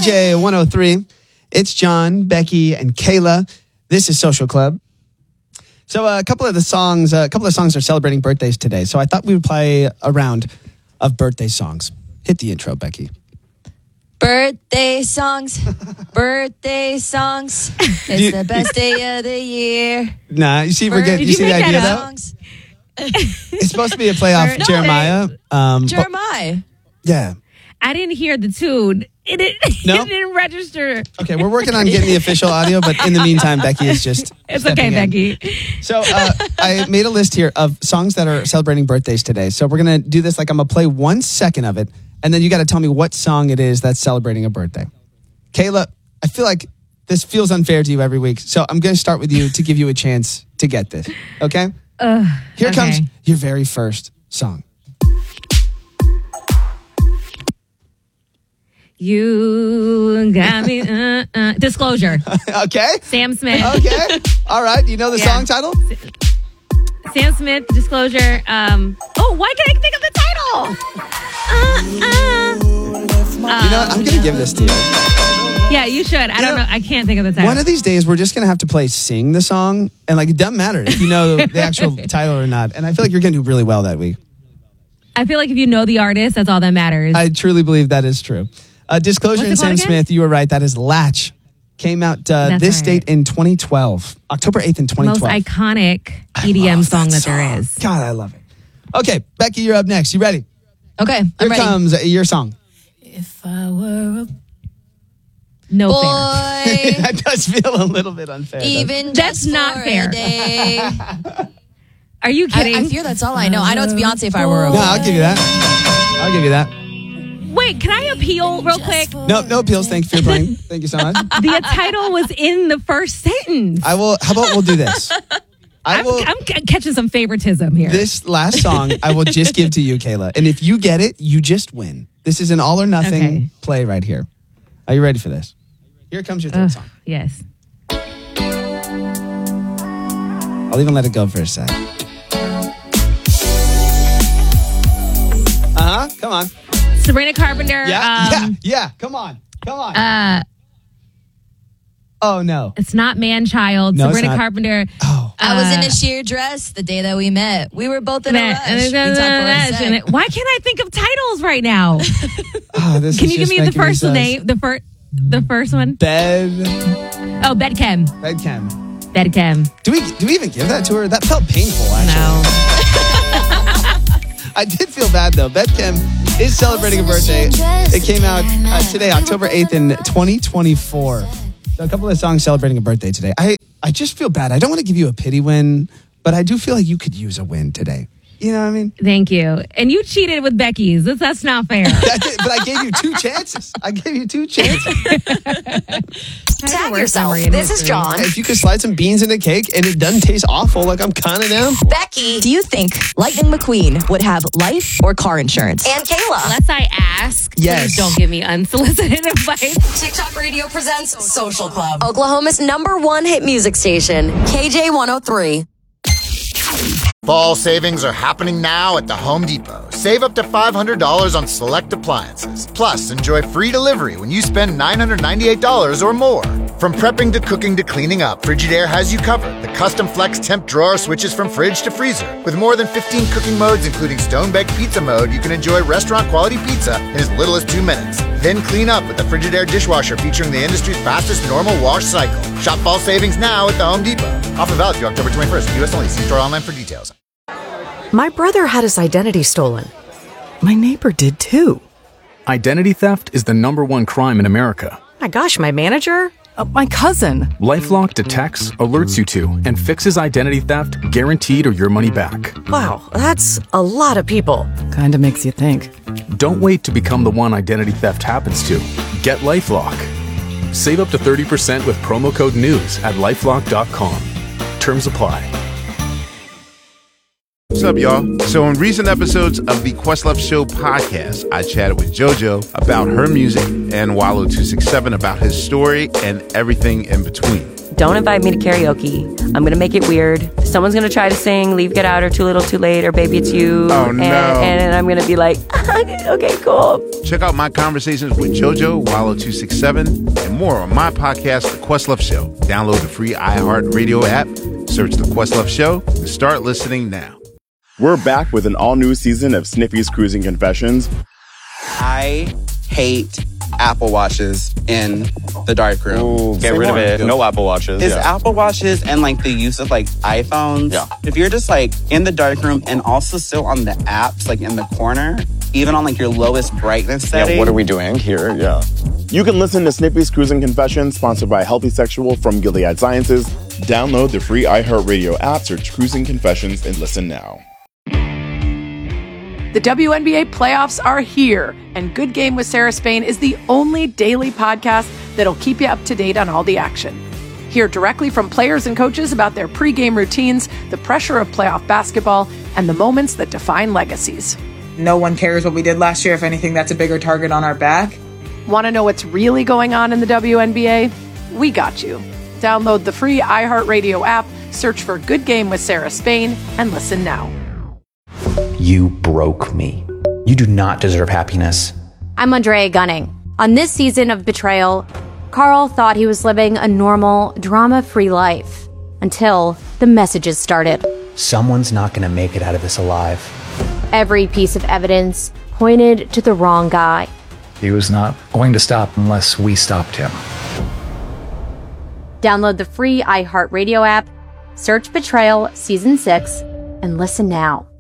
KJ 103. It's John, Becky, and Kayla. This is Social Club. So a couple of songs are celebrating birthdays today. So I thought we would play a round of birthday songs. Hit the intro, Becky. Birthday songs. Birthday songs. It's the best day of the year. Nah, you see, you see the idea though? It's supposed to be a play off Jeremiah. Jeremiah. Yeah. I didn't hear the tune. It didn't register. Okay, we're working on getting the official audio, but in the meantime, Becky is just It's okay, Becky. So I made a list here of songs that are celebrating birthdays today. So we're going to do this like I'm going to play 1 second of it, and then you got to tell me what song it is that's celebrating a birthday. Kayla, I feel like this feels unfair to you every week, so I'm going to start with you to give you a chance to get this, okay? Here comes your very first song. You got me. Disclosure. Okay. Sam Smith. Okay. All right. Do you know the song title? Sam Smith, Disclosure. Why can't I think of the title? You know what? I'm going to give this to you. Yeah, you should. I don't know. I can't think of the title. One of these days, we're just going to have to sing the song. And it doesn't matter if you know the actual title or not. And I feel like you're going to do really well that week. I feel like if you know the artist, that's all that matters. I truly believe that is true. Disclosure and Sam Smith, you were right. That is Latch. Came out this date in 2012. October 8th in 2012. Most iconic EDM song that there is. God, I love it. Okay, Becky, you're up next. You ready? Okay, I'm Here ready. comes your song. If I were a No boy, fair. That does feel a little bit unfair. Even That's just not for fair. a day. Are you kidding? I fear that's all I know. I know it's Beyonce if I were a boy. No, I'll give you that. I'll give you that. Wait, can I appeal real quick? No appeals. Thank you for playing. Thank you so much. The title was in the first sentence. I will. How about we'll do this? I'm catching some favoritism here. This last song, I will just give to you, Kayla. And if you get it, you just win. This is an all or nothing play right here. Are you ready for this? Here comes your third song. Yes. I'll even let it go for a sec. Come on. Sabrina Carpenter. Yeah. Come on. Oh, no. It's not Man-Child. No, Sabrina it's not. Carpenter. Oh. I was in a sheer dress the day that we met. We were both in a rush. We talked for a sec. Why can't I think of titles right now? This Can is you give just me the making first sus. name? The first one? Bedchem. Bedchem. Do we even give that to her? That felt painful, actually. No. I did feel bad, though. Bedchem is celebrating a birthday. It came out today, October 8th in 2024. So a couple of songs celebrating a birthday today. I just feel bad. I don't want to give you a pity win, but I do feel like you could use a win today. You know what I mean? Thank you. And you cheated with Becky's. That's not fair. But I gave you 2 chances. Tag yourself. This is John. If you could slide some beans in a cake and it doesn't taste awful, like I'm kind of down. Becky. Do you think Lightning McQueen would have life or car insurance? And Kayla. Unless I ask, Yes. please don't give me unsolicited advice. TikTok Radio presents Social Club. Oklahoma's #1 hit music station. KJ 103. Fall savings are happening now at the Home Depot. Save up to $500 on select appliances. Plus, enjoy free delivery when you spend $998 or more. From prepping to cooking to cleaning up, Frigidaire has you covered. The custom flex temp drawer switches from fridge to freezer. With more than 15 cooking modes, including stone-baked pizza mode, you can enjoy restaurant-quality pizza in as little as 2 minutes. Then clean up with the Frigidaire dishwasher featuring the industry's fastest normal wash cycle. Shop fall savings now at the Home Depot. Offer valid through October 21st. U.S. only. See store online for details. My brother had his identity stolen. My neighbor did too. Identity theft is the #1 crime in America. My gosh, my manager? My cousin. LifeLock detects, alerts you to, and fixes identity theft guaranteed or your money back. Wow, that's a lot of people. Kinda makes you think. Don't wait to become the one identity theft happens to. Get LifeLock. Save up to 30% with promo code NEWS at LifeLock.com. Terms apply. What's up, y'all? So in recent episodes of the Questlove Show podcast, I chatted with JoJo about her music and Wallow267 about his story and everything in between. don't invite me to karaoke. I'm going to make it weird. Someone's going to try to sing Leave, Get Out, or Too Little, Too Late, or Baby It's You. Oh, no. And I'm going to be like, okay, cool. Check out my conversations with JoJo, Wallow267, and more on my podcast, The Questlove Show. Download the free iHeartRadio app, search The Questlove Show, and start listening now. We're back with an all-new season of Snippy's Cruising Confessions. I hate Apple Watches in the darkroom. Ooh, get rid of it. No Apple Watches. It's Apple Watches and like the use of like iPhones. Yeah. If you're just like in the darkroom and also still on the apps, like in the corner, even on like your lowest brightness setting. Yeah, what are we doing here? Yeah. You can listen to Snippy's Cruising Confessions, sponsored by Healthy Sexual from Gilead Sciences. Download the free iHeartRadio app, search Cruising Confessions, and listen now. The WNBA playoffs are here, and Good Game with Sarah Spain is the only daily podcast that'll keep you up to date on all the action. Hear directly from players and coaches about their pregame routines, the pressure of playoff basketball, and the moments that define legacies. No one cares what we did last year. If anything, that's a bigger target on our back. Want to know what's really going on in the WNBA? We got you. Download the free iHeartRadio app, search for Good Game with Sarah Spain, and listen now. You broke me. You do not deserve happiness. I'm Andrea Gunning. On this season of Betrayal, Carl thought he was living a normal, drama-free life until the messages started. Someone's not going to make it out of this alive. Every piece of evidence pointed to the wrong guy. He was not going to stop unless we stopped him. Download the free iHeartRadio app, search Betrayal Season 6, and listen now.